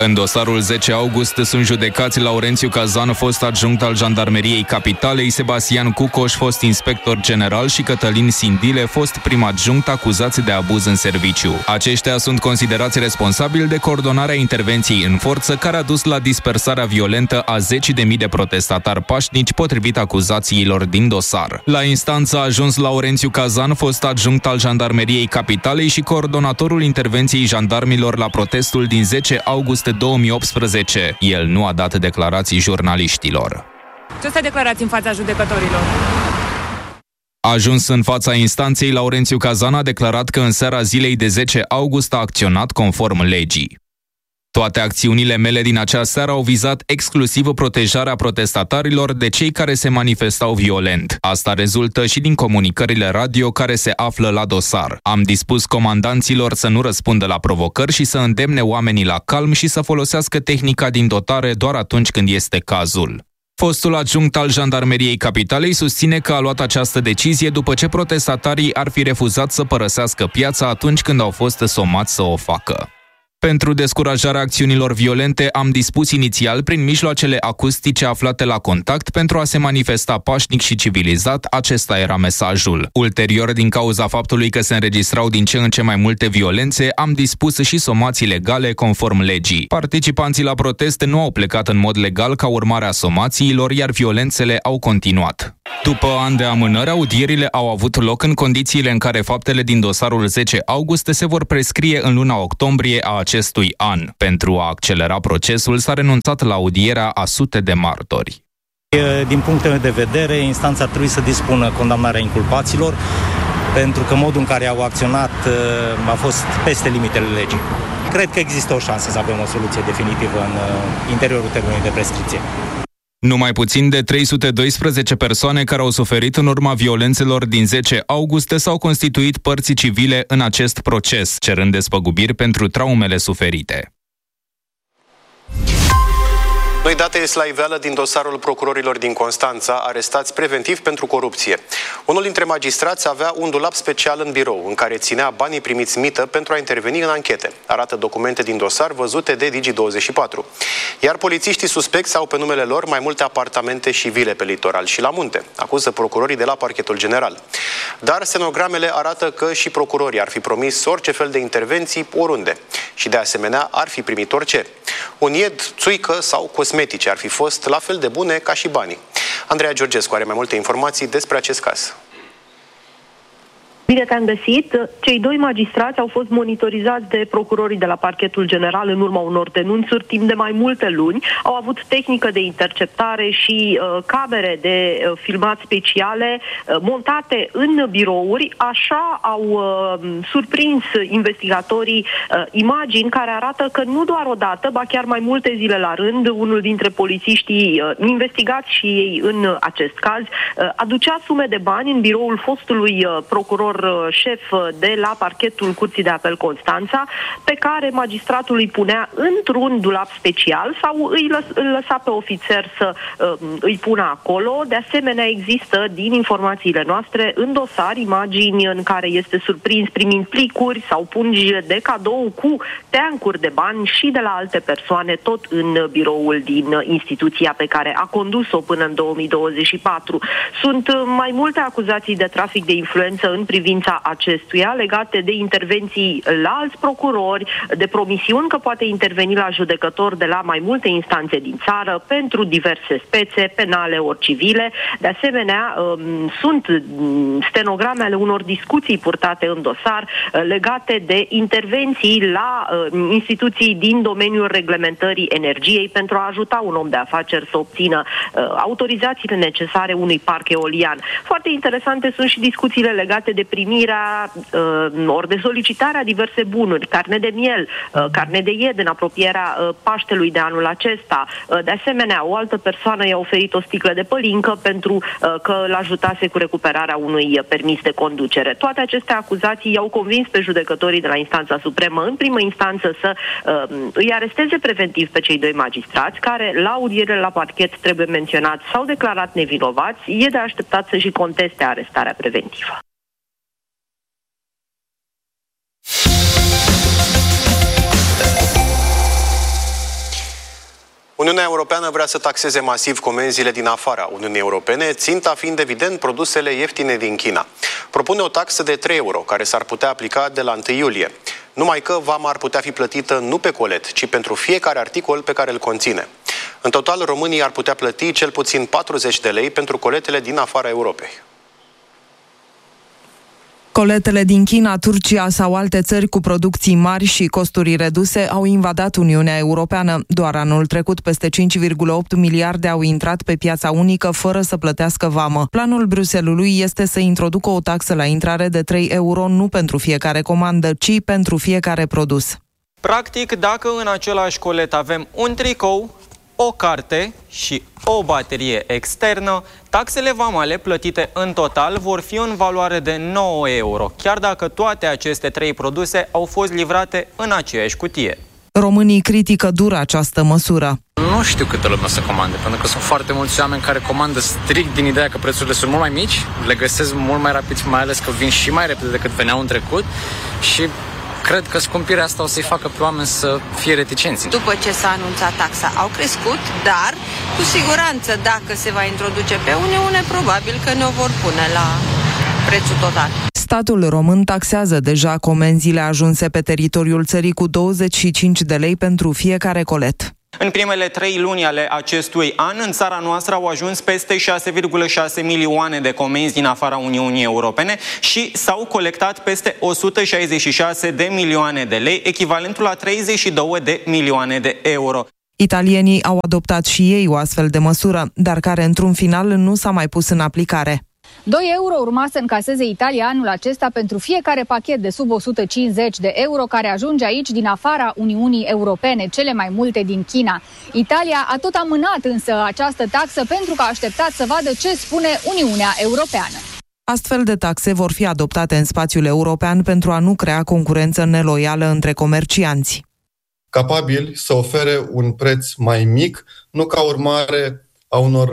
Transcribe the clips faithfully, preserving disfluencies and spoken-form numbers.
În dosarul zece august sunt judecați Laurențiu Cazan, fost adjunct al Jandarmeriei Capitalei, Sebastian Cucoș, fost inspector general, și Cătălin Sindile, fost prim adjunct, acuzați de abuz în serviciu. Aceștia sunt considerați responsabili de coordonarea intervenției în forță care a dus la dispersarea violentă a zeci de mii de protestatari pașnici, potrivit acuzațiilor din dosar. La instanță a ajuns Laurențiu Cazan, fost adjunct al Jandarmeriei Capitalei și coordonatorul intervenției jandarmilor la protestul din zece august două mii optsprezece. El nu a dat declarații jurnaliștilor. Ce să declarați în fața judecătorilor? Ajuns în fața instanței, Laurențiu Cazan a declarat că în seara zilei de zece august a acționat conform legii. Toate acțiunile mele din acea seară au vizat exclusiv protejarea protestatarilor de cei care se manifestau violent. Asta rezultă și din comunicările radio care se află la dosar. Am dispus comandanților să nu răspundă la provocări și să îndemne oamenii la calm și să folosească tehnica din dotare doar atunci când este cazul. Fostul adjunct al Jandarmeriei Capitalei susține că a luat această decizie după ce protestatarii ar fi refuzat să părăsească piața atunci când au fost somați să o facă. Pentru descurajarea acțiunilor violente, am dispus inițial prin mijloacele acustice aflate la contact pentru a se manifesta pașnic și civilizat, acesta era mesajul. Ulterior, din cauza faptului că se înregistrau din ce în ce mai multe violențe, am dispus și somații legale conform legii. Participanții la proteste nu au plecat în mod legal ca urmare a somațiilor, iar violențele au continuat. După ani de amânări, audierile au avut loc în condițiile în care faptele din dosarul zece august se vor prescrie în luna octombrie a acestui an. Pentru a accelera procesul, s-a renunțat la audierea a sute de martori. Din punctul meu de vedere, instanța trebuie să dispună condamnarea inculpaților, pentru că modul în care au acționat a fost peste limitele legii. Cred că există o șansă să avem o soluție definitivă în interiorul termenului de prescripție. Numai puțin de trei sute doisprezece persoane care au suferit în urma violențelor din zece august s-au constituit părți civile în acest proces, cerând despăgubiri pentru traumele suferite. Noi date ies la iveală din dosarul procurorilor din Constanța, arestați preventiv pentru corupție. Unul dintre magistrați avea un dulap special în birou, în care ținea banii primiți mită pentru a interveni în anchete. Arată documente din dosar văzute de Digi douăzeci și patru. Iar polițiștii suspecți au pe numele lor mai multe apartamente și vile pe litoral și la munte, acuză procurorii de la Parchetul General. Dar stenogramele arată că și procurorii ar fi promis orice fel de intervenții oriunde și de asemenea ar fi primit orice. Un ied, țuică sau cosmetice ar fi fost la fel de bune ca și banii. Andreea Georgescu are mai multe informații despre acest caz. Bine te-am găsit. Cei doi magistrați au fost monitorizați de procurorii de la Parchetul General în urma unor denunțuri timp de mai multe luni. Au avut tehnică de interceptare și uh, camere de uh, filmat speciale uh, montate în birouri. Așa au uh, surprins investigatorii uh, imagini care arată că nu doar o dată, ba chiar mai multe zile la rând, unul dintre polițiștii uh, investigați și ei în acest caz uh, aducea sume de bani în biroul fostului uh, procuror șef de la parchetul Curții de Apel Constanța, pe care magistratul îi punea într-un dulap special sau îi lăs, îl lăsa pe ofițer să uh, îi pună acolo. De asemenea, există, din informațiile noastre, în dosar imagini în care este surprins primind plicuri sau pungi de cadou cu teancuri de bani și de la alte persoane, tot în biroul din instituția pe care a condus-o până în două mii douăzeci și patru. Sunt mai multe acuzații de trafic de influență în privința acestuia, legate de intervenții la alți procurori, de promisiuni că poate interveni la judecători de la mai multe instanțe din țară pentru diverse spețe, penale ori civile. De asemenea, sunt stenograme ale unor discuții purtate în dosar legate de intervenții la instituții din domeniul reglementării energiei pentru a ajuta un om de afaceri să obțină autorizațiile necesare unui parc eolian. Foarte interesante sunt și discuțiile legate de primirea uh, ori de solicitarea diverse bunuri, carne de miel, uh, carne de ied în apropierea uh, Paștelui de anul acesta. Uh, de asemenea, o altă persoană i-a oferit o sticlă de pălincă pentru uh, că l-ajutase cu recuperarea unui permis de conducere. Toate aceste acuzații i-au convins pe judecătorii de la instanța supremă în primă instanță să uh, îi aresteze preventiv pe cei doi magistrați, care la audiere la parchet, trebuie menționat, s-au declarat nevinovați. E de așteptat să și conteste arestarea preventivă. Uniunea Europeană vrea să taxeze masiv comenzile din afara Uniunii Europene, ținta fiind evident produsele ieftine din China. Propune o taxă de trei euro, care s-ar putea aplica de la întâi iulie. Numai că vama ar putea fi plătită nu pe colet, ci pentru fiecare articol pe care îl conține. În total, românii ar putea plăti cel puțin patruzeci de lei pentru coletele din afara Europei. Coletele din China, Turcia sau alte țări cu producții mari și costuri reduse au invadat Uniunea Europeană. Doar anul trecut, peste cinci virgulă opt miliarde au intrat pe piața unică fără să plătească vamă. Planul Bruxellesului este să introducă o taxă la intrare de trei euro nu pentru fiecare comandă, ci pentru fiecare produs. Practic, dacă în același colet avem un tricou, o carte și o baterie externă, taxele vamale plătite în total vor fi în valoare de nouă euro, chiar dacă toate aceste trei produse au fost livrate în aceeași cutie. Românii critică dur această măsură. Nu știu câtă lume să comande, pentru că sunt foarte mulți oameni care comandă strict din ideea că prețurile sunt mult mai mici, le găsesc mult mai rapid, mai ales că vin și mai repede decât veneau în trecut și cred că scumpirea asta o să-i facă pe oameni să fie reticenți. După ce s-a anunțat taxa, au crescut, dar cu siguranță dacă se va introduce pe Uniune, probabil că ne-o vor pune la prețul total. Statul român taxează deja comenzile ajunse pe teritoriul țării cu douăzeci și cinci de lei pentru fiecare colet. În primele trei luni ale acestui an, în țara noastră au ajuns peste șase virgulă șase milioane de comenzi din afara Uniunii Europene și s-au colectat peste o sută șaizeci și șase de milioane de lei, echivalentul la treizeci și două de milioane de euro. Italienii au adoptat și ei o astfel de măsură, dar care într-un final nu s-a mai pus în aplicare. doi euro urma să încaseze Italia anul acesta pentru fiecare pachet de sub o sută cincizeci de euro care ajunge aici din afara Uniunii Europene, cele mai multe din China. Italia a tot amânat însă această taxă pentru că a așteptat să vadă ce spune Uniunea Europeană. Astfel de taxe vor fi adoptate în spațiul european pentru a nu crea concurență neloială între comercianți. Capabili să ofere un preț mai mic, nu ca urmare a unor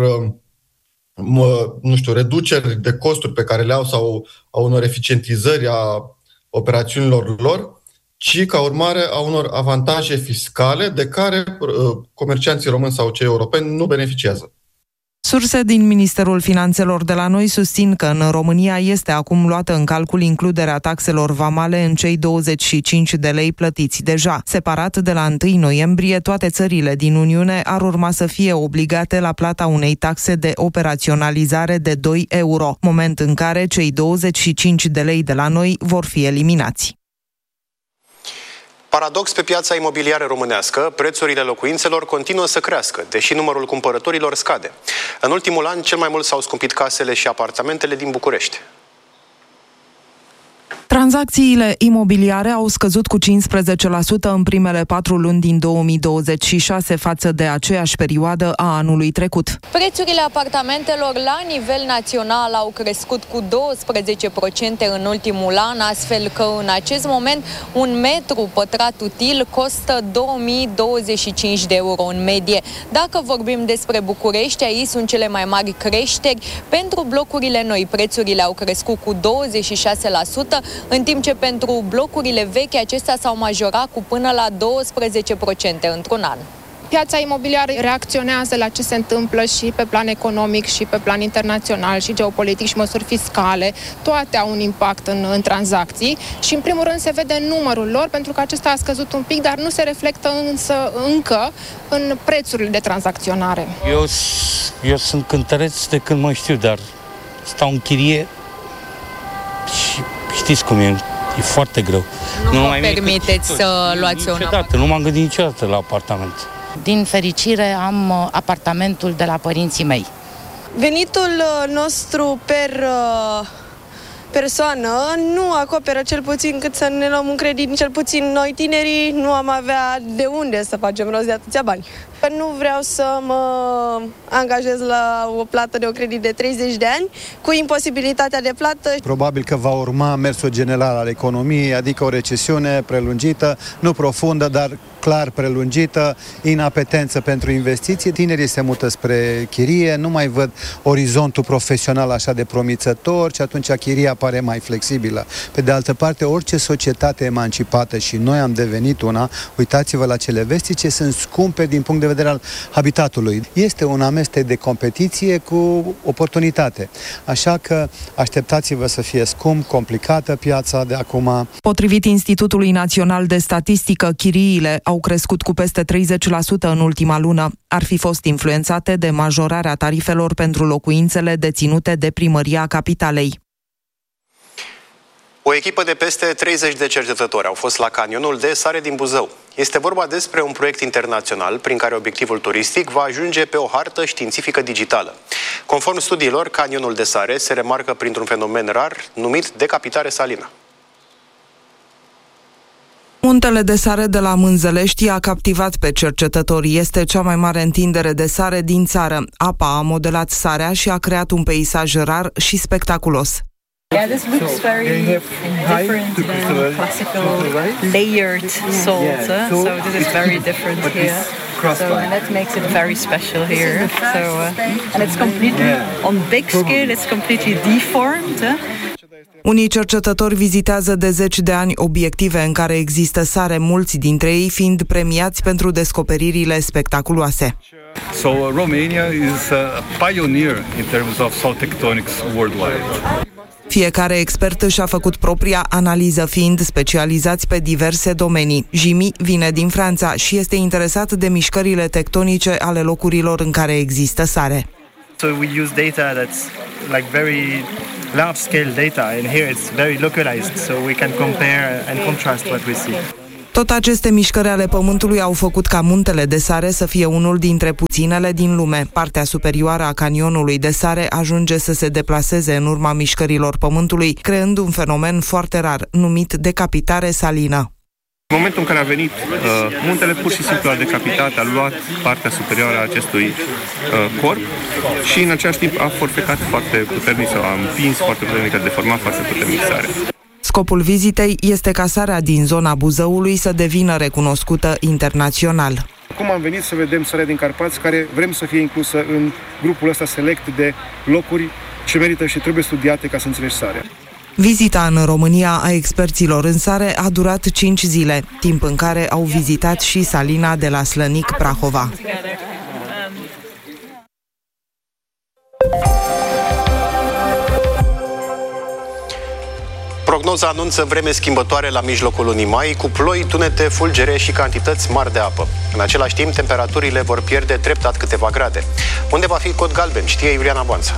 nu știu, reduceri de costuri pe care le au sau a unor eficientizări a operațiunilor lor, ci ca urmare a unor avantaje fiscale de care comercianții români sau cei europeni nu beneficiază. Surse din Ministerul Finanțelor de la noi susțin că în România este acum luată în calcul includerea taxelor vamale în cei douăzeci și cinci de lei plătiți deja. Separat, de la întâi noiembrie, toate țările din Uniune ar urma să fie obligate la plata unei taxe de operaționalizare de doi euro, moment în care cei douăzeci și cinci de lei de la noi vor fi eliminați. Paradox pe piața imobiliară românească, prețurile locuințelor continuă să crească, deși numărul cumpărătorilor scade. În ultimul an, cel mai mult s-au scumpit casele și apartamentele din București. Tranzacțiile imobiliare au scăzut cu cincisprezece la sută în primele patru luni din două mii douăzeci și șase față de aceeași perioadă a anului trecut. Prețurile apartamentelor la nivel național au crescut cu douăsprezece la sută în ultimul an, astfel că în acest moment un metru pătrat util costă două mii douăzeci și cinci de euro în medie. Dacă vorbim despre București, aici sunt cele mai mari creșteri. Pentru blocurile noi, prețurile au crescut cu douăzeci și șase la sută, în timp ce pentru blocurile vechi acestea s-au majorat cu până la douăsprezece la sută într-un an. Piața imobiliară reacționează la ce se întâmplă și pe plan economic, și pe plan internațional, și geopolitic, și măsuri fiscale. Toate au un impact în, în tranzacții și, în primul rând, se vede numărul lor, pentru că acesta a scăzut un pic, dar nu se reflectă însă încă în prețurile de tranzacționare. Eu, eu sunt cântăreț de când mă știu, dar stau în chirie și știți cum e, e foarte greu. Nu, nu vă permiteți să luați un apartament? Nu m-am gândit niciodată la apartament. Din fericire am apartamentul de la părinții mei. Venitul nostru per persoană nu acoperă cel puțin cât să ne luăm un credit, cel puțin noi tinerii nu am avea de unde să facem rost de atâția bani. Nu vreau să mă angajez la o plată de o credit de treizeci de ani cu imposibilitatea de plată. Probabil că va urma mersul general al economiei, adică o recesiune prelungită, nu profundă, dar clar prelungită, inapetență pentru investiții, tinerii se mută spre chirie, nu mai văd orizontul profesional așa de promițător și atunci chiria pare mai flexibilă. Pe de altă parte, orice societate emancipată, și noi am devenit una, uitați-vă la cele vestice, sunt scumpe din punct de vedere al habitatului. Este un amestec de competiție cu oportunitate. Așa că așteptați-vă să fie scump, complicată piața de acum. Potrivit Institutului Național de Statistică, chiriile au crescut cu peste treizeci la sută în ultima lună. Ar fi fost influențate de majorarea tarifelor pentru locuințele deținute de Primăria Capitalei. O echipă de peste treizeci de cercetători au fost la canionul de sare din Buzău. Este vorba despre un proiect internațional prin care obiectivul turistic va ajunge pe o hartă științifică digitală. Conform studiilor, canionul de sare se remarcă printr-un fenomen rar numit decapitare salină. Muntele de sare de la Mânzălești a captivat pe cercetători. Este cea mai mare întindere de sare din țară. Apa a modelat sarea și a creat un peisaj rar și spectaculos. Yeah, this looks very different than classical layered salt. Uh, so this is very different here. So and that makes it very special here. So uh, and it's completely on big scale. It's completely deformed. Uh. Unii cercetători vizitează de zeci de ani obiective în care există sare, mulți dintre ei fiind premiați pentru descoperirile spectaculoase. So uh, Romania is a pioneer in terms of salt tectonics worldwide. Fiecare expert și-a făcut propria analiză, fiind specializați pe diverse domenii. Jimmy vine din Franța și este interesat de mișcările tectonice ale locurilor în care există sare. So we use data that's like very large scale data, and here it's very localized, so we can compare and contrast what we see. Tot aceste mișcări ale Pământului au făcut ca muntele de sare să fie unul dintre puținele din lume. Partea superioară a canionului de sare ajunge să se deplaseze în urma mișcărilor Pământului, creând un fenomen foarte rar, numit decapitare salină. În momentul în care a venit, uh, muntele pur și simplu a decapitat, a luat partea superioară a acestui uh, corp și în același timp a forfecat foarte puternic sau a împins foarte puternic, a deformat foarte puternic sarea. Scopul vizitei este ca sarea din zona Buzăului să devină recunoscută internațional. Acum am venit să vedem sarea din Carpați, care vrem să fie inclusă în grupul ăsta select de locuri ce merită și trebuie studiate ca să înțelegi sarea. Vizita în România a experților în sare a durat cinci zile, timp în care au vizitat și salina de la Slănic, Prahova. Prognoza anunță vreme schimbătoare la mijlocul lunii mai, cu ploi, tunete, fulgere și cantități mari de apă. În același timp, temperaturile vor pierde treptat câteva grade. Unde va fi cod galben, știe Iuliana Boanța.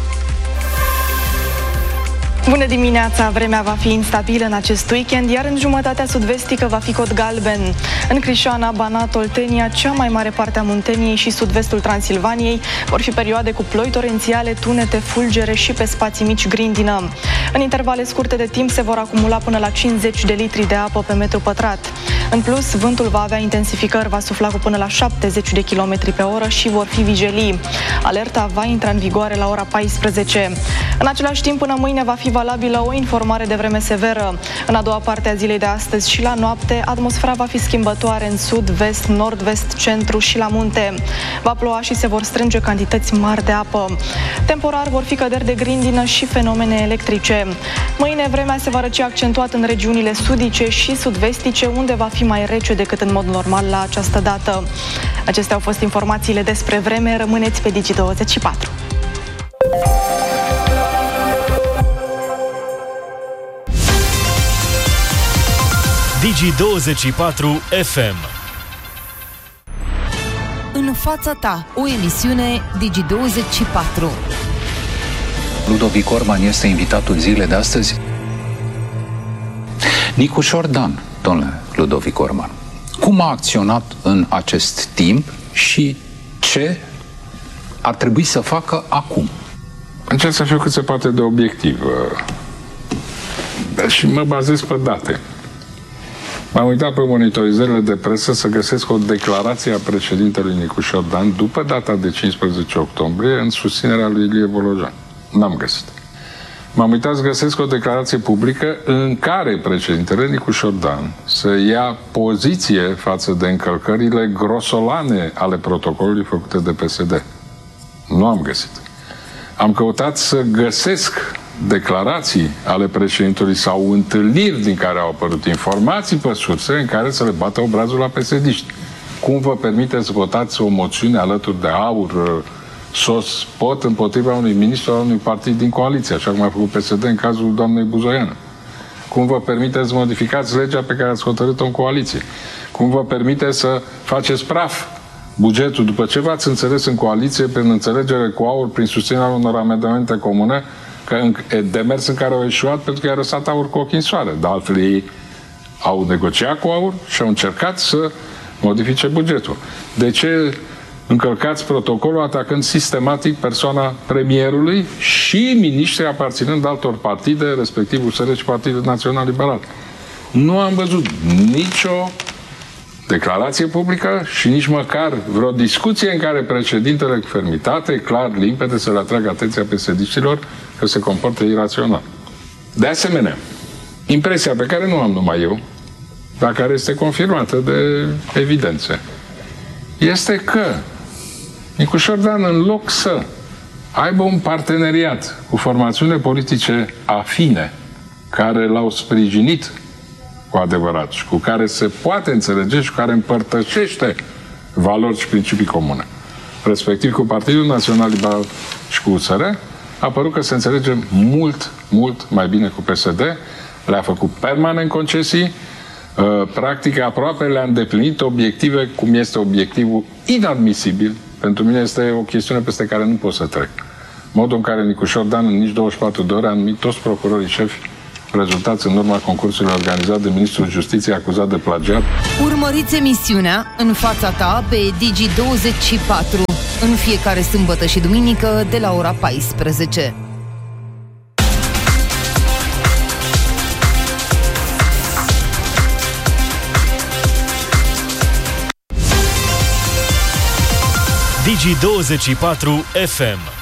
Bună dimineața! Vremea va fi instabilă în acest weekend, iar în jumătatea sud-vestică va fi cod galben. În Crișana, Banat, Oltenia, cea mai mare parte a Munteniei și sud-vestul Transilvaniei vor fi perioade cu ploi torențiale, tunete, fulgere și pe spații mici grindină. În intervale scurte de timp se vor acumula până la cincizeci de litri de apă pe metru pătrat. În plus, vântul va avea intensificări, va sufla cu până la șaptezeci de kilometri pe oră și vor fi vijelii. Alerta va intra în vigoare la ora paisprezece. În același timp, până mâine va fi valabilă o informare de vreme severă. În a doua parte a zilei de astăzi și la noapte, atmosfera va fi schimbătoare în sud, vest, nord-vest, centru și la munte. Va ploua și se vor strânge cantități mari de apă. Temporar vor fi căderi de grindină și fenomene electrice. Mâine vremea se va răci accentuat în regiunile sudice și sud-vestice, unde va fi mai rece decât în mod normal la această dată. Acestea au fost informațiile despre vreme. Rămâneți pe Digi douăzeci și patru. Digi douăzeci și patru F M. În fața ta, o emisiune Digi douăzeci și patru. Ludovic Orban este invitatul zilei de astăzi. Nicușor Dan, domnule Ludovic Orban, cum a acționat în acest timp și ce ar trebui să facă acum? Încerc să fiu cât se poate de obiectiv și mă bazez pe date. M-am uitat pe monitorizările de presă să găsesc o declarație a președintelui Nicușor Dan după data de cincisprezece octombrie în susținerea lui Ilie Volojan. N-am găsit. M-am uitat să găsesc o declarație publică în care președintele Nicușor Dan să ia poziție față de încălcările grosolane ale protocolului făcute de P S D. Nu am găsit. Am căutat să găsesc declarații ale președintelui sau întâlniri din care au apărut informații pe surse în care să le bată obrazul la P S D-iști. Cum vă permiteți să votați o moțiune alături de AUR, sos pot împotriva unui ministru al unui partid din coaliție, așa cum a făcut P S D în cazul doamnei Buzoiană? Cum vă permiteți să modificați legea pe care ați hotărât-o în coaliție? Cum vă permiteți să faceți praf bugetul după ce v-ați înțeles în coaliție prin înțelegere cu AUR, prin susținerea unor amendamente comune, că în demers în care au eșuat pentru că i-a răsat AUR cu ochii în soare. De altfel, ei au negociat cu AUR și au încercat să modifice bugetul. De ce încălcați protocolul atacând sistematic persoana premierului și miniștri aparținând altor partide, respectiv U S R și Partidul Național Liberal? Nu am văzut nicio declarație publică și nici măcar vreo discuție în care președintele cu fermitate, clar, limpede, să le atragă atenția P S D-știlor că se comportă irațional. De asemenea, impresia pe care nu am numai eu, dar care este confirmată de evidențe, este că Nicușor Dan, în loc să aibă un parteneriat cu formațiune politice afine, care l-au sprijinit cu adevărat și cu care se poate înțelege și cu care împărtășește valori și principii comune, respectiv cu Partidul Național Liberal și cu U S R, a părut că se înțelege mult, mult mai bine cu P S D, le-a făcut permanent concesii, practic aproape le-a îndeplinit obiective, cum este obiectivul inadmisibil. Pentru mine este o chestiune peste care nu pot să trec. Modul în care Nicușor Dan în nici douăzeci și patru de ore a numit toți procurorii șefi rezultați în urma concursului organizat de Ministrul Justiției acuzat de plagiat. Urmăriți emisiunea În fața ta pe Digi douăzeci și patru în fiecare sâmbătă și duminică de la ora paisprezece. Digi douăzeci și patru F M